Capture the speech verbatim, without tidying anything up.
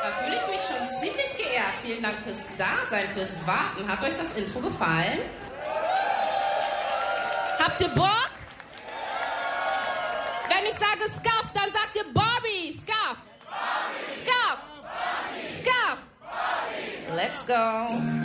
Da fühle ich mich schon ziemlich geehrt. Vielen Dank fürs Dasein, fürs Warten. Hat euch das Intro gefallen? Habt ihr Bock? Wenn ich sage Scuff, dann sagt ihr Barbie. Scuff. Scuff. Scuff. Let's go.